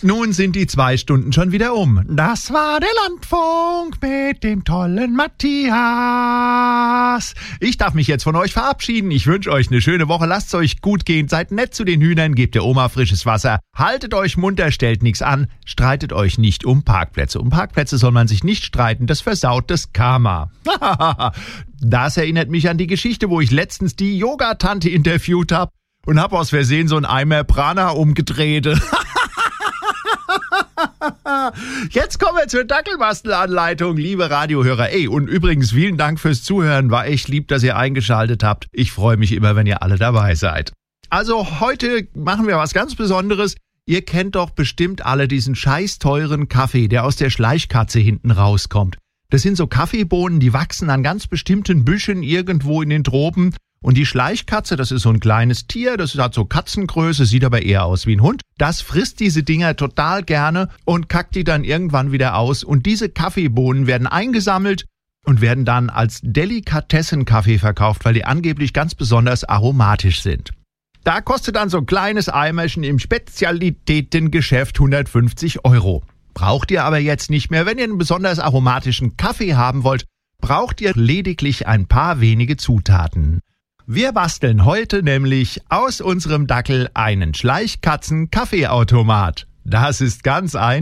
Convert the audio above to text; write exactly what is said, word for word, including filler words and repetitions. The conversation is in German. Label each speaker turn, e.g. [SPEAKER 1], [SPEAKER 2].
[SPEAKER 1] Nun sind die zwei Stunden schon wieder um. Das war der Landfunk mit dem tollen Matthias. Ich darf mich jetzt von euch verabschieden. Ich wünsche euch eine schöne Woche. Lasst es euch gut gehen. Seid nett zu den Hühnern. Gebt der Oma frisches Wasser. Haltet euch munter. Stellt nichts an. Streitet euch nicht um Parkplätze. Um Parkplätze soll man sich nicht streiten. Das versaut das Karma. Das erinnert mich an die Geschichte, wo ich letztens die Yogatante interviewt habe und habe aus Versehen so einen Eimer Prana umgedreht. Jetzt kommen wir zur Dackelbastelanleitung, liebe Radiohörer. Ey, und übrigens vielen Dank fürs Zuhören. War echt lieb, dass ihr eingeschaltet habt. Ich freue mich immer, wenn ihr alle dabei seid. Also heute machen wir was ganz Besonderes. Ihr kennt doch bestimmt alle diesen scheiß teuren Kaffee, der aus der Schleichkatze hinten rauskommt. Das sind so Kaffeebohnen, die wachsen an ganz bestimmten Büschen irgendwo in den Tropen. Und die Schleichkatze, das ist so ein kleines Tier, das hat so Katzengröße, sieht aber eher aus wie ein Hund. Das frisst diese Dinger total gerne und kackt die dann irgendwann wieder aus. Und diese Kaffeebohnen werden eingesammelt und werden dann als Delikatessenkaffee verkauft, weil die angeblich ganz besonders aromatisch sind. Da kostet dann so ein kleines Eimerchen im Spezialitätengeschäft hundertfünfzig Euro. Braucht ihr aber jetzt nicht mehr. Wenn ihr einen besonders aromatischen Kaffee haben wollt, braucht ihr lediglich ein paar wenige Zutaten. Wir basteln heute nämlich aus unserem Dackel einen Schleichkatzen-Kaffeeautomat. Das ist ganz einfach.